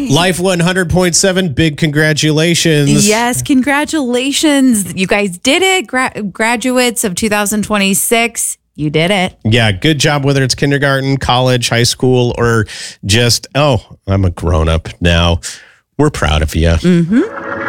Life 100.7, big congratulations. Yes, congratulations. You guys did it. Graduates of 2026, you did it. Yeah, good job, whether it's kindergarten, college, high school, or just, I'm a grown-up now. We're proud of you. Mm-hmm.